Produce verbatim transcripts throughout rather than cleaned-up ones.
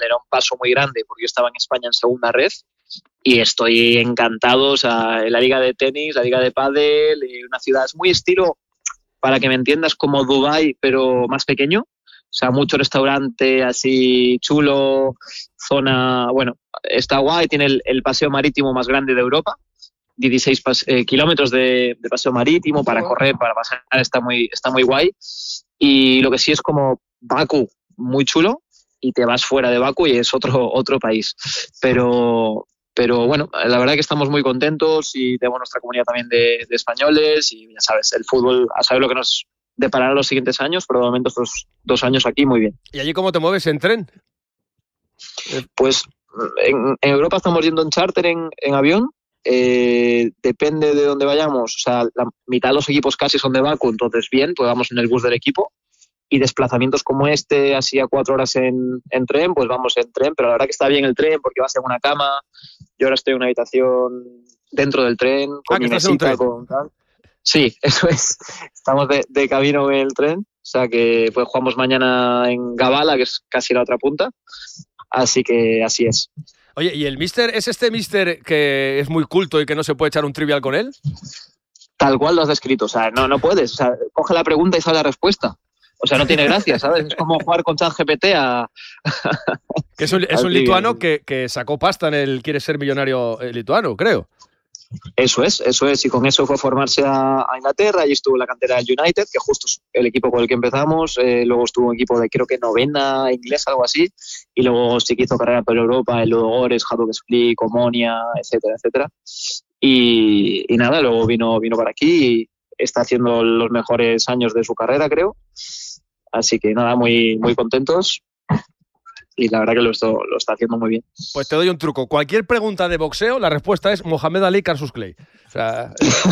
era un paso muy grande porque yo estaba en España en segunda red y estoy encantado. O sea, la liga de tenis, la liga de pádel, una ciudad es muy estilo, para que me entiendas, como Dubái, pero más pequeño. O sea, mucho restaurante así chulo, zona, bueno, está guay, tiene el, el paseo marítimo más grande de Europa, dieciséis pas, eh, kilómetros de, de paseo marítimo para correr, para pasar, está muy, está muy guay. Y lo que sí es como Bakú, muy chulo, y te vas fuera de Bakú y es otro, otro país. Pero, pero bueno, la verdad que estamos muy contentos y tenemos nuestra comunidad también de, de españoles y ya sabes, el fútbol, a saber lo que nos deparará los siguientes años, pero de momento estos dos años aquí muy bien. ¿Y allí cómo te mueves en tren? Pues en, en Europa estamos yendo en charter, en, en avión. Eh, depende de dónde vayamos. O sea, la mitad de los equipos casi son de Bakú, entonces bien, pues vamos en el bus del equipo. Y desplazamientos como este, así a cuatro horas en, en tren, pues vamos en tren. Pero la verdad que está bien el tren porque vas en una cama. Yo ahora estoy en una habitación dentro del tren, con ah, mi mesita, con tal. Sí, eso es. Estamos de, de camino en el tren. O sea que pues jugamos mañana en Gabala, que es casi la otra punta. Así que así es. Oye, ¿y el mister es este mister que es muy culto y que no se puede echar un trivial con él? Tal cual lo has descrito. O sea, no, no puedes. O sea, coge la pregunta y sabe la respuesta. O sea, no tiene gracia, ¿sabes? Es como jugar con ChatGPT a... que es un, es un lituano que, que sacó pasta en el Quiere ser millonario lituano, creo. Eso es, eso es. Y con eso fue a formarse a, a Inglaterra. Allí estuvo en la cantera del United, que justo es el equipo con el que empezamos. Eh, luego estuvo un equipo de, creo que novena inglesa, algo así. Y luego sí que hizo carrera por Europa, en Ludogorets, Hajduk Split, Omonia, etcétera, etcétera. Y, y nada, luego vino, vino para aquí y está haciendo los mejores años de su carrera, creo. Así que nada, muy, muy contentos. Y la verdad que lo, esto, lo está haciendo muy bien. Pues te doy un truco. Cualquier pregunta de boxeo, la respuesta es Mohamed Ali, Cassius Clay. O sea,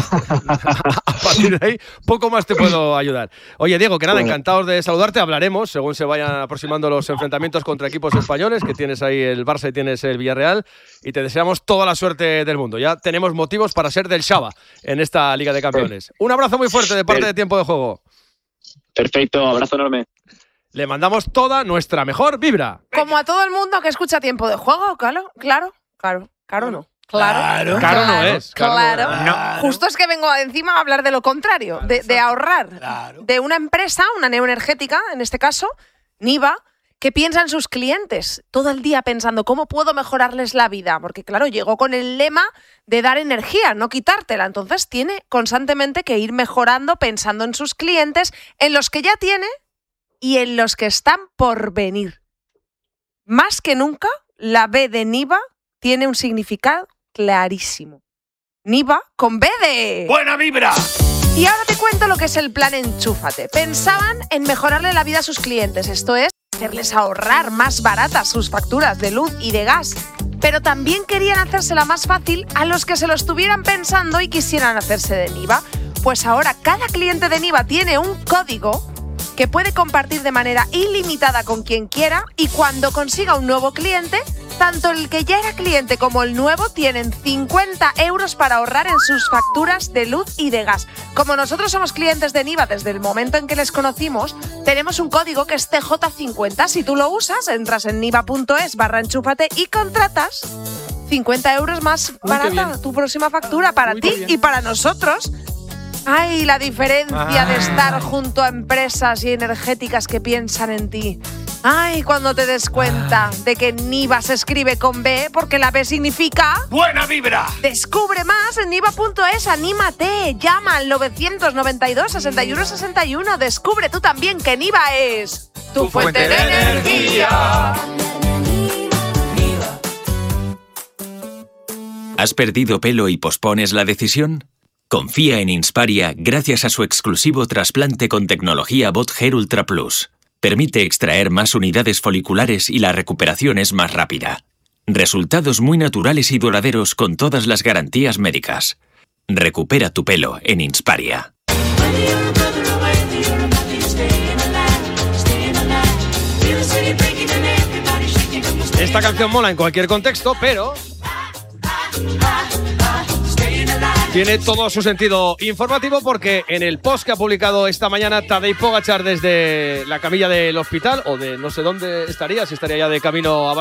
a partir de ahí, poco más te puedo ayudar. Oye, Diego, que nada, bueno, encantados de saludarte. Hablaremos según se vayan aproximando los enfrentamientos contra equipos españoles, que tienes ahí el Barça y tienes el Villarreal. Y te deseamos toda la suerte del mundo. Ya tenemos motivos para ser del Shaba en esta Liga de Campeones. Sí. Un abrazo muy fuerte de parte de Tiempo de Juego. Perfecto, abrazo enorme. Le mandamos toda nuestra mejor vibra. Como a todo el mundo que escucha Tiempo de Juego, claro, claro, claro, claro no. Claro, Claro, claro no es. Claro, claro. No. Justo es que vengo encima a hablar de lo contrario, de, de ahorrar. Claro. De una empresa, una neoenergética, en este caso, Niva, que piensa en sus clientes todo el día pensando cómo puedo mejorarles la vida. Porque claro, llegó con el lema de dar energía, no quitártela. Entonces tiene constantemente que ir mejorando, pensando en sus clientes, en los que ya tiene y en los que están por venir. Más que nunca, la B de Niva tiene un significado clarísimo. Niva con B de... ¡Buena vibra! Y ahora te cuento lo que es el plan Enchúfate. Pensaban en mejorarle la vida a sus clientes, esto es, hacerles ahorrar más baratas sus facturas de luz y de gas. Pero también querían hacérsela más fácil a los que se lo estuvieran pensando y quisieran hacerse de Niva. Pues ahora cada cliente de Niva tiene un código que puede compartir de manera ilimitada con quien quiera y cuando consiga un nuevo cliente, tanto el que ya era cliente como el nuevo tienen cincuenta euros para ahorrar en sus facturas de luz y de gas. Como nosotros somos clientes de Niva desde el momento en que les conocimos, tenemos un código que es T J cincuenta. Si tú lo usas, entras en niva.es barra enchúfate y contratas cincuenta euros más barata tu próxima factura para Uy, ti y para nosotros. Ay, la diferencia ah. de estar junto a empresas y energéticas que piensan en ti. Ay, cuando te des cuenta ah. de que Niva se escribe con B, porque la B significa... ¡Buena vibra! Descubre más en niva.es, anímate, llama al novecientos noventa y dos, sesenta y uno sesenta y uno. Descubre tú también que Niva es tu, tu fuente, fuente de, de energía. ¿Has perdido pelo y pospones la decisión? Confía en Insparia gracias a su exclusivo trasplante con tecnología Bot Hair Ultra Plus. Permite extraer más unidades foliculares y la recuperación es más rápida. Resultados muy naturales y duraderos con todas las garantías médicas. Recupera tu pelo en Insparia. Esta canción mola en cualquier contexto, pero... tiene todo su sentido informativo porque en el post que ha publicado esta mañana Tadej Pogačar desde la camilla del hospital, o de no sé dónde estaría, si estaría ya de camino a